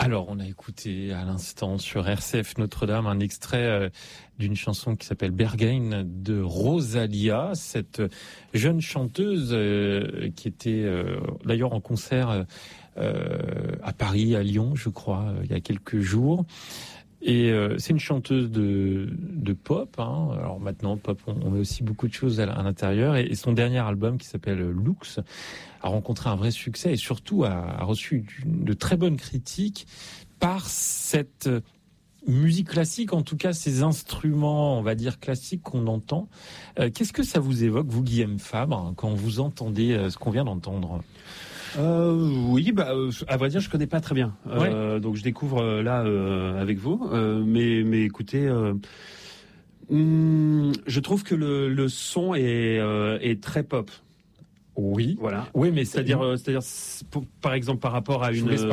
Alors, on a écouté à l'instant sur RCF Notre-Dame un extrait d'une chanson qui s'appelle Berghain de Rosalia, cette jeune chanteuse qui était d'ailleurs en concert à Paris, à Lyon, je crois, il y a quelques jours. Et c'est une chanteuse de pop. Hein. Alors maintenant, pop, on met aussi beaucoup de choses à l'intérieur. Et son dernier album, qui s'appelle Lux, a rencontré un vrai succès et surtout a reçu de très bonnes critiques par cette musique classique, en tout cas ces instruments, on va dire classiques qu'on entend. Qu'est-ce que ça vous évoque, vous, Guillaume Fabre, quand vous entendez ce qu'on vient d'entendre ? Oui, à vrai dire, je connais pas très bien. Donc je découvre là avec vous. Mais écoutez, je trouve que le son est très pop. Oui, voilà. Oui, mais c'est-à-dire, par exemple, par rapport à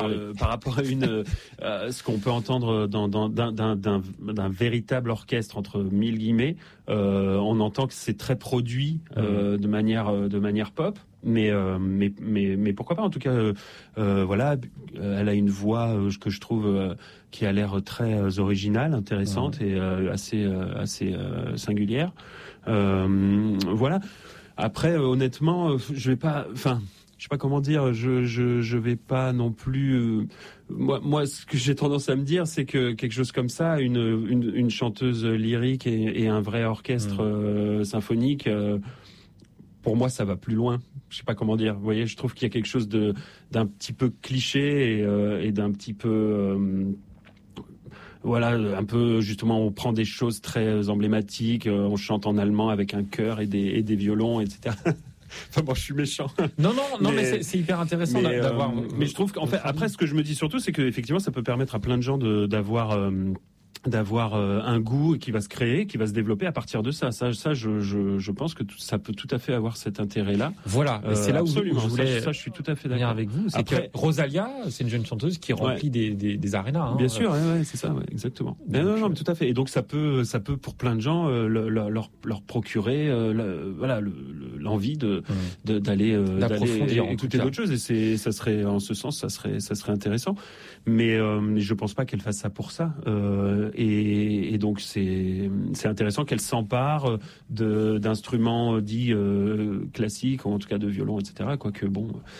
ce qu'on peut entendre d'un véritable orchestre entre mille guillemets, on entend que c'est très produit de manière pop. Mais pourquoi pas, en tout cas, voilà, elle a une voix que je trouve qui a l'air très originale, intéressante et assez singulière. Voilà. Après, honnêtement, je sais pas comment dire, je vais pas non plus. Moi, ce que j'ai tendance à me dire, c'est que quelque chose comme ça, une chanteuse lyrique et un vrai orchestre symphonique. Pour moi, ça va plus loin. Je sais pas comment dire. Vous voyez, je trouve qu'il y a quelque chose d'un petit peu cliché et d'un petit peu, voilà, un peu justement, on prend des choses très emblématiques, on chante en allemand avec un chœur et des violons, etc. Enfin bon, je suis méchant. Non, mais c'est hyper intéressant d'avoir. Mais je trouve qu'en fait, après, ce que je me dis surtout, c'est que effectivement, ça peut permettre à plein de gens d'avoir un goût qui va se créer, qui va se développer à partir de ça. Je pense que ça peut tout à fait avoir cet intérêt-là. Voilà, c'est là où je voulais. Ça, je suis tout à fait d'accord avec vous. C'est que Rosalia, c'est une jeune chanteuse qui remplit des arénas. Hein. Bien sûr, c'est ça, exactement. Non, mais tout à fait. Et donc ça peut pour plein de gens leur procurer l'envie d'aller écouter d'autres choses. Et ça serait en ce sens, ça serait intéressant. Mais je pense pas qu'elle fasse ça pour ça. Et donc c'est intéressant qu'elle s'empare d'instruments dits classiques, ou en tout cas de violon, etc. Quoique bon,